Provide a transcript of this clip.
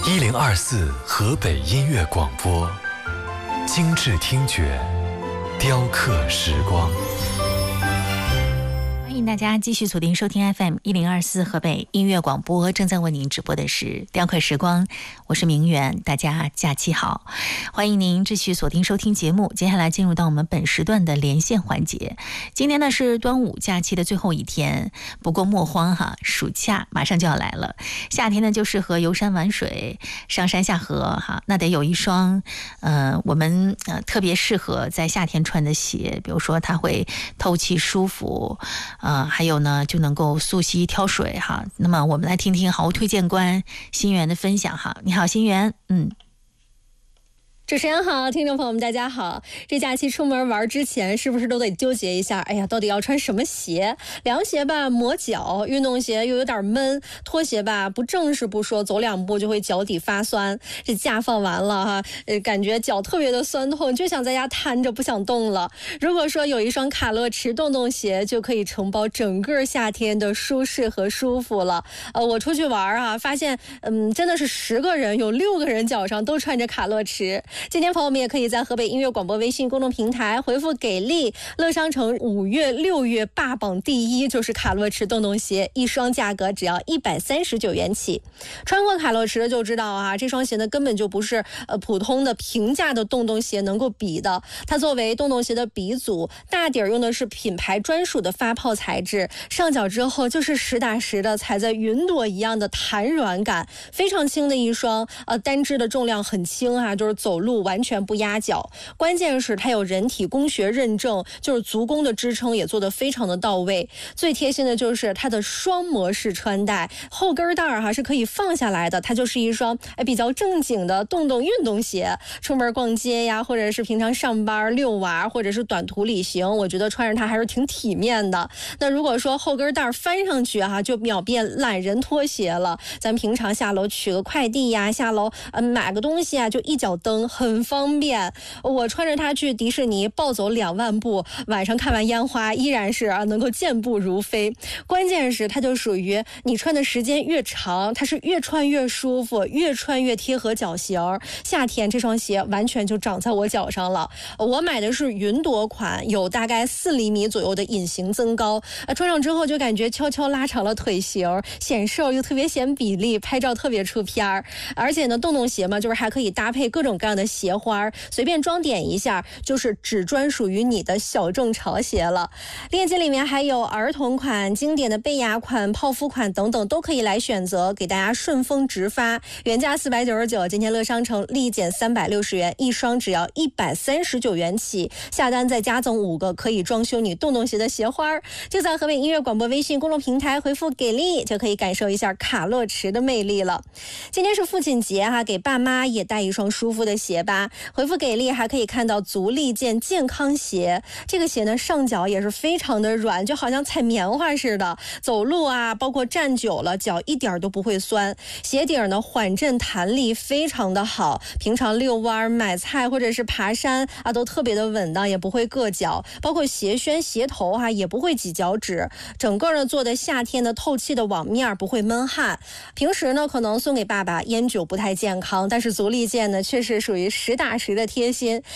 1024河北音乐广播，精致听觉，雕刻时光。 欢迎大家继续锁定收听 FM1024河北音乐广播，正在为您直播的是雕刻时光，我是明媛，大家假期好，欢迎您继续锁定收听节目。接下来进入到我们本时段的连线环节。今天呢是端午假期的最后一天，不过莫慌哈，暑假马上就要来了。夏天呢就适合游山玩水，上山下河哈，那得有一双我们特别适合在夏天穿的鞋，比如说它会透气舒服。还有呢，就能够溯溪挑水哈。那么我们来听听好物推荐官新源的分享哈。你好，新源。 主持人好，听众朋友们大家好。这假期出门玩之前，是不是都得纠结一下？哎呀，到底要穿什么鞋？凉鞋吧磨脚，运动鞋又有点闷，拖鞋吧不正式不说，走2步就会脚底发酸。这假放完了哈，感觉脚特别的酸痛，就想在家瘫着不想动了。如果说有一双卡乐驰洞洞鞋，就可以承包整个夏天的舒适和舒服了。我出去玩啊，发现真的是10个人有6个人脚上都穿着卡乐驰。今天朋友们也可以在河北音乐广播微信公众平台回复给力，乐商城5月6月霸榜第1就是卡乐驰洞洞鞋，一双价格只要139元起。穿过卡乐驰的就知道啊，这双鞋呢根本就不是普通的平价的洞洞鞋能够比的。它作为洞洞鞋的鼻祖，大底儿用的是品牌专属的发泡材质，上脚之后就是实打实的踩在云朵一样的弹软感，非常轻的一双单只的重量很轻啊，就是走路完全不压脚。关键是它有人体工学认证，就是足弓的支撑也做得非常的到位。最贴心的就是它的双模式穿戴，后跟带是可以放下来的，它就是一双比较正经的洞洞运动鞋。出门逛街呀，或者是平常上班遛娃，或者是短途旅行，我觉得穿着它还是挺体面的。那如果说后跟带翻上去就秒变懒人拖鞋了。咱平常下楼取个快递呀，下楼买个东西就一脚蹬，很方便。我穿着它去迪士尼暴走2万步，晚上看完烟花依然是能够健步如飞。关键是它就属于你穿的时间越长，它是越穿越舒服，越穿越贴合脚型。夏天这双鞋完全就长在我脚上了。我买的是云朵款，有大概4厘米左右的隐形增高，穿上之后就感觉悄悄拉长了腿型，显瘦又特别显比例，拍照特别出片儿。而且呢，洞洞鞋嘛，就是还可以搭配各种各样的鞋花，随便装点一下，就是只专属于你的小众潮鞋了。链接里面还有儿童款、经典的贝雅款、泡芙款等等，都可以来选择，给大家顺丰直发。原价499，今天乐商城立减360元，一双只要139元起，下单再加赠5个可以装修你洞洞鞋的鞋花。就在河北音乐广播微信公众平台回复给力，就可以感受一下卡乐驰的魅力了。今天是父亲节给爸妈也带一双舒服的鞋吧。回复给力还可以看到足力健健康鞋，这个鞋呢上脚也是非常的软，就好像踩棉花似的，走路包括站久了脚一点都不会酸。鞋底呢缓震弹力非常的好，平常遛弯、买菜或者是爬山都特别的稳当，也不会硌脚。包括鞋楦、鞋头也不会挤脚趾，整个呢做的夏天的透气的网面，不会闷汗。平时呢可能送给爸爸烟酒不太健康，但是足力健呢却是属于实打实的贴心。